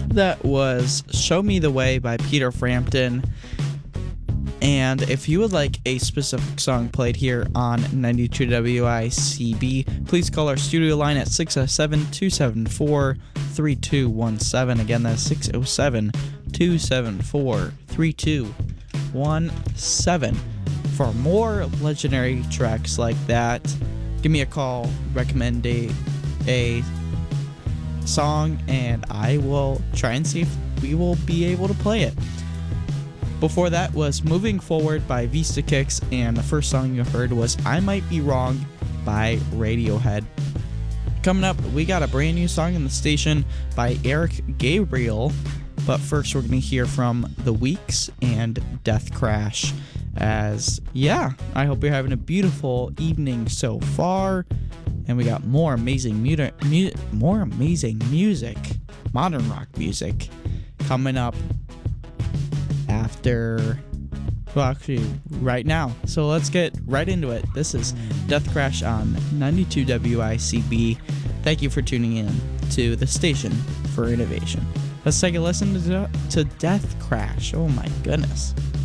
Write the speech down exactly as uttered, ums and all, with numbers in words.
That was Show Me the Way by Peter Frampton. And if you would like a specific song played here on ninety-two W I C B, please call our studio line at six oh seven, two seven four, three two one seven. Again, that's six oh seven, two seven four, three two one seven. For more legendary tracks like that, give me a call, recommend a, a song, and I will try and see if we will be able to play it. Before that was Moving Forward by Vista Kicks, and the first song you heard was I Might Be Wrong by Radiohead. Coming up, we got a brand new song in the station by Eric Gabriel, but first we're going to hear from The Weeks and Death Crash. As, yeah, I hope you're having a beautiful evening so far, and we got more amazing mu- mu- more amazing music, modern rock music, coming up after, well, actually right now. So let's get right into it. This is Death Crash on ninety-two W I C B. Thank you for tuning in to the station for innovation. Let's take a listen to, to Death Crash. Oh my goodness.